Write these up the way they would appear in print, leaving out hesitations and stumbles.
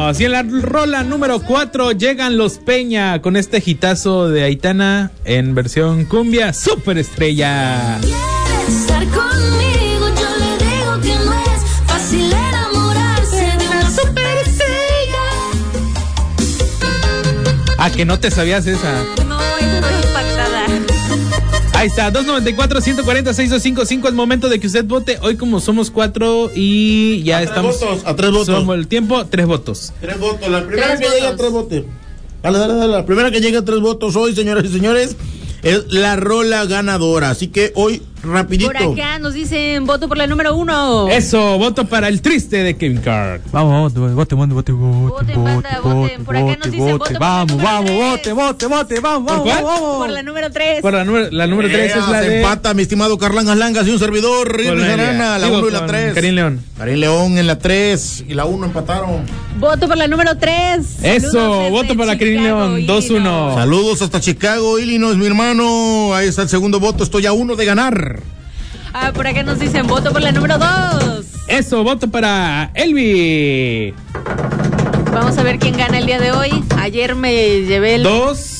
vámonos. Y en la rola número 4 llegan los Peña con este hitazo de Aitana en versión cumbia superestrella. ¿Quieres estar conmigo? Yo le digo que no es fácil enamorarse de una superestrella. Ah, que no te sabías esa. No, estoy impactada. Ahí está, 294-140-6255. Es momento de que usted vote. Hoy como somos 4 y ya estamos... A 3 votos. Somos el tiempo, 3 votos. 3 votos. La primera que llega a 3 votos. Dale. La primera que llega a 3 votos hoy, señoras y señores, es la rola ganadora. Así que hoy, rapidito. Por acá nos dicen voto por la número 1. Eso, voto para el triste de Kevin Carr. Vamos, voten. Voten, banda, voten. Por acá nos dicen voto por la número 3. Vamos. Por la número 3. Por la número 3 es la se de... empata, mi estimado Carlangas Langas y un servidor, Ríos Arana, la 1 y la 3. Karim León. Karim León en la 3 y la 1 empataron. Voto por la número 3. Eso, voto para Karim León, 2-1. Saludos hasta Chicago, Illinois, mi hermano. Ahí está el segundo voto, estoy a 1 de ganar. Por acá nos dicen voto por la número 2. Eso, voto para Elvi. Vamos a ver quién gana el día de hoy. Ayer me llevé el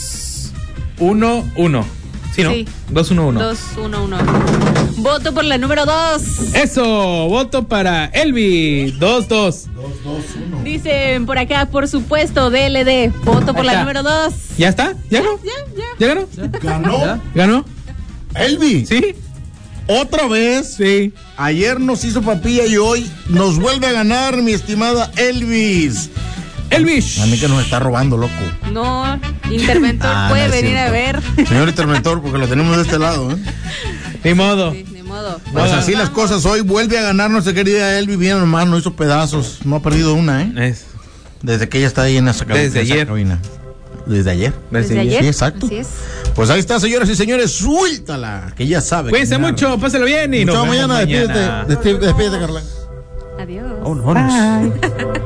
2-1-1. ¿Sí, no? Sí. 2-1-1. 2-1-1. Voto por la número 2. Eso, voto para Elvi. 2-2. 2-2-1. Dicen por acá, por supuesto, DLD. Voto por la número 2. ¿Ya está? ¿Ya ganó? ¿Ya ganó? ¿Ganó? ¿Ganó? Elvi. ¿Sí? Otra vez. Sí. Ayer nos hizo papilla y hoy nos vuelve a ganar, mi estimada Elvis. Elvis. A mí que nos está robando, loco. No, interventor puede no es venir cierto. a ver. Señor interventor, porque lo tenemos de este lado, ¿eh? Ni modo. Sí, ni modo. Pues así las cosas. Hoy vuelve a ganar nuestra querida Elvi. Bien, nomás, no hizo pedazos. No ha perdido una, ¿eh? Desde que ella está ahí en esa cabina. Desde ayer. ¿Desde ayer? Desde ayer. Sí, exacto. Así es. Pues ahí está, señoras y señores. Suéltala, que ya sabe. Cuídense mucho, páselo bien y nos vemos mañana. mañana. Despídete, Carla. Adiós. Vámonos.